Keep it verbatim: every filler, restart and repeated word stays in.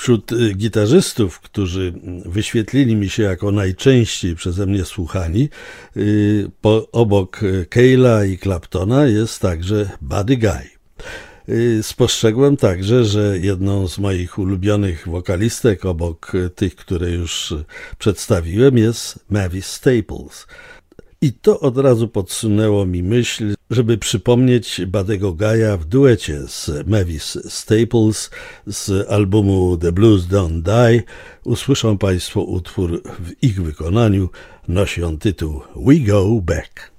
Wśród gitarzystów, którzy wyświetlili mi się jako najczęściej przeze mnie słuchani, po, obok Cale'a i Claptona jest także Buddy Guy. Spostrzegłem także, że jedną z moich ulubionych wokalistek obok tych, które już przedstawiłem, jest Mavis Staples. I to od razu podsunęło mi myśl, żeby przypomnieć Buddy'ego Guy'a w duecie z Mavis Staples z albumu The Blues Don't Die. Usłyszą Państwo utwór w ich wykonaniu. Nosi on tytuł We Go Back.